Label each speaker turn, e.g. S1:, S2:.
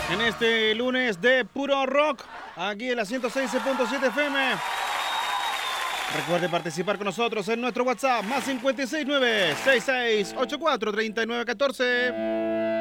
S1: en este lunes de puro rock, aquí en la 106.7 FM. Recuerde participar con nosotros en nuestro WhatsApp, más 569-6684-3914.